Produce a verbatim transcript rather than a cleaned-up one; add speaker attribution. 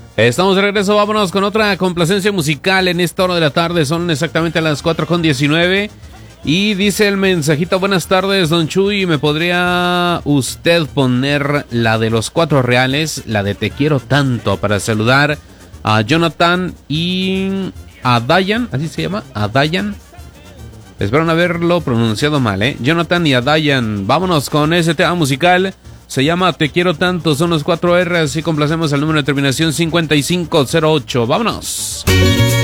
Speaker 1: Estamos de regreso, vámonos con otra complacencia musical en esta hora de la tarde, son exactamente las cuatro con diecinueve. Y dice el mensajito: buenas tardes, don Chuy, ¿me podría usted poner la de los cuatro reales, la de Te quiero tanto, para saludar a Jonathan y a Dayan? ¿Así se llama? ¿A Dayan? Espero no haberlo pronunciado mal, ¿eh? Jonathan y a Dayan. Vámonos con ese tema musical. Se llama Te quiero tanto, son los cuatro R's y complacemos al número de terminación cincuenta y cinco cero ocho. ¡Vámonos!